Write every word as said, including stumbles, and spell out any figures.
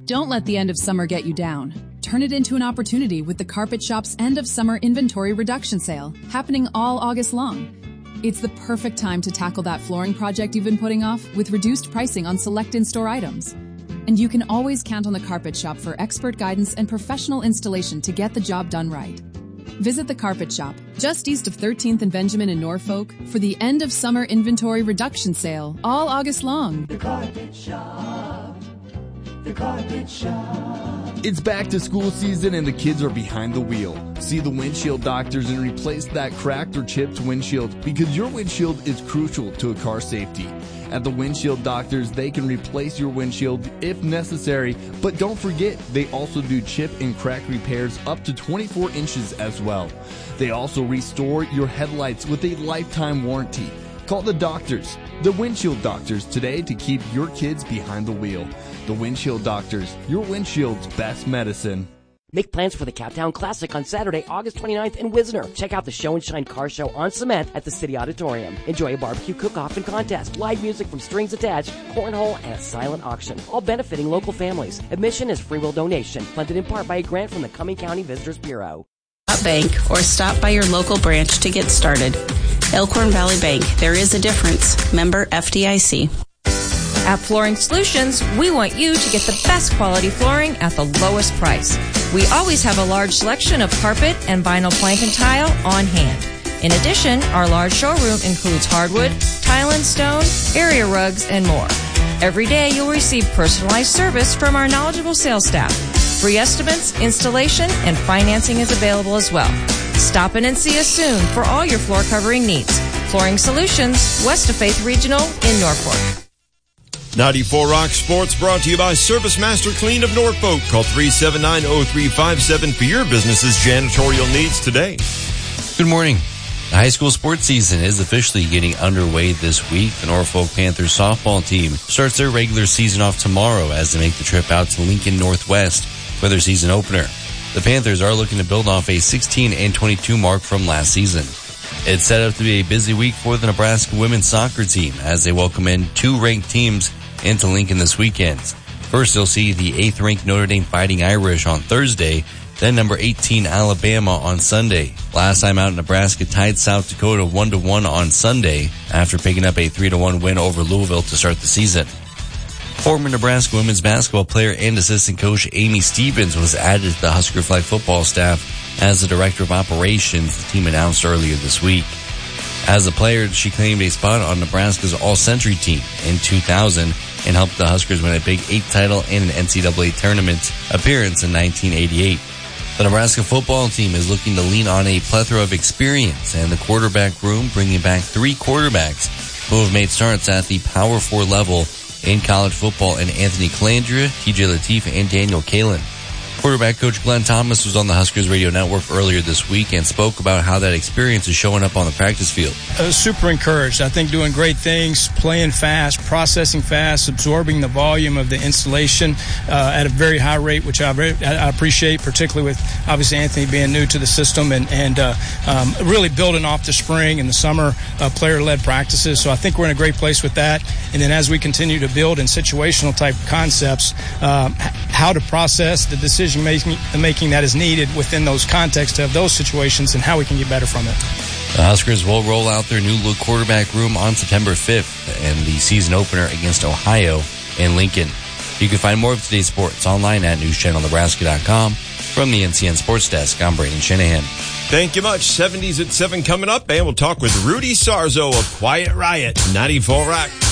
Don't let the end of summer get you down. Turn it into an opportunity with the Carpet Shop's end of summer inventory reduction sale, happening all August long. It's the perfect time to tackle that flooring project you've been putting off with reduced pricing on select in-store items. And you can always count on the Carpet Shop for expert guidance and professional installation to get the job done right. Visit the Carpet Shop, just east of thirteenth and Benjamin in Norfolk, for the end of summer inventory reduction sale, all August long. The Carpet Shop. The Carpet Shop. It's back to school season and the kids are behind the wheel. See the windshield doctors and replace that cracked or chipped windshield because your windshield is crucial to a car safety. At the Windshield Doctors, they can replace your windshield if necessary, but don't forget, they also do chip and crack repairs up to twenty-four inches as well. They also restore your headlights with a lifetime warranty. Call the doctors, the Windshield Doctors, today to keep your kids behind the wheel. The Windshield Doctors, your windshield's best medicine. Make plans for the Captown Classic on Saturday, August twenty-ninth in Wisner. Check out the Show and Shine car show on cement at the City Auditorium. Enjoy a barbecue cook-off and contest, live music from Strings Attached, cornhole, and a silent auction, all benefiting local families. Admission is free will donation, funded in part by a grant from the Cumming County Visitors Bureau. Bank or stop by your local branch to get started. Elkhorn Valley Bank, there is a difference. Member F D I C. At Flooring Solutions, we want you to get the best quality flooring at the lowest price. We always have a large selection of carpet and vinyl plank and tile on hand. In addition, our large showroom includes hardwood, tile and stone, area rugs, and more. Every day you'll receive personalized service from our knowledgeable sales staff. Free estimates, installation, and financing is available as well. Stop in and see us soon for all your floor covering needs. Flooring Solutions, west of Faith Regional in Norfolk. ninety-four Rock Sports brought to you by Service Master Clean of Norfolk. Call three seven nine, oh three five seven for your business's janitorial needs today. Good morning. The high school sports season is officially getting underway this week. The Norfolk Panthers softball team starts their regular season off tomorrow as they make the trip out to Lincoln Northwest for their season opener. The Panthers are looking to build off a sixteen and twenty-two mark from last season. It's set up to be a busy week for the Nebraska women's soccer team as they welcome in two ranked teams into Lincoln this weekend. First, you'll see the eighth ranked Notre Dame Fighting Irish on Thursday, then number eighteen Alabama on Sunday. Last time out, Nebraska tied South Dakota one to one on Sunday after picking up a three to one win over Louisville to start the season. Former Nebraska women's basketball player and assistant coach Amy Stevens was added to the Husker flag football staff as the director of operations, the team announced earlier this week. As a player, she claimed a spot on Nebraska's All-Century team in two thousand and helped the Huskers win a Big Eight title and an N C double A tournament appearance in nineteen eighty-eight. The Nebraska football team is looking to lean on a plethora of experience and the quarterback room, bringing back three quarterbacks who have made starts at the Power Four level in college football in Anthony Calandria, T J Lateef, and Daniel Kalen. Quarterback coach Glenn Thomas was on the Huskers radio network earlier this week and spoke about how that experience is showing up on the practice field. Uh, super encouraged. I think doing great things, playing fast, processing fast, absorbing the volume of the installation uh, at a very high rate, which I, very, I appreciate, particularly with obviously Anthony being new to the system and, and uh, um, really building off the spring and the summer uh, player-led practices. So I think we're in a great place with that. And then as we continue to build in situational type concepts, um, how to process the decision Making, making that is needed within those contexts of those situations and how we can get better from it. The Huskers will roll out their new look quarterback room on September fifth and the season opener against Ohio in Lincoln. You can find more of today's sports online at news channel nebraska dot com. From the N C N Sports Desk, I'm Brandon Shanahan. Thank you much. seventies at seven coming up, and we'll talk with Rudy Sarzo of Quiet Riot, ninety-four Rock.